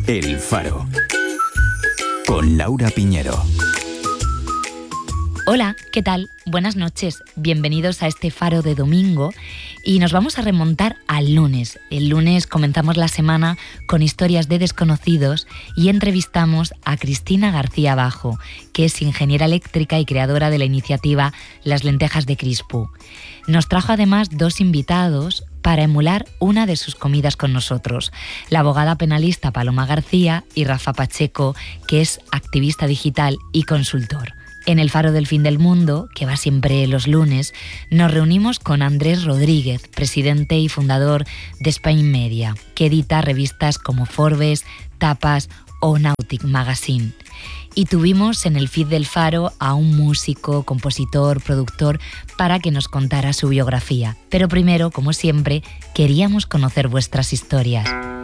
El Faro, con Laura Piñero. Hola, ¿qué tal? Buenas noches, bienvenidos a este Faro de domingo y nos vamos a remontar al lunes. El lunes comenzamos la semana con historias de desconocidos y entrevistamos a Cristina García Bajo, que es ingeniera eléctrica y creadora de la iniciativa Las Lentejas de Crispu. Nos trajo además 2 invitados para emular una de sus comidas con nosotros, la abogada penalista Paloma García y Rafa Pacheco, que es activista digital y consultor. En el Faro del Fin del Mundo, que va siempre los lunes, nos reunimos con Andrés Rodríguez, presidente y fundador de Spain Media, que edita revistas como Forbes, Tapas o Nautic Magazine. Y tuvimos en el feed del Faro a un músico, compositor, productor, para que nos contara su biografía. Pero primero, como siempre, queríamos conocer vuestras historias.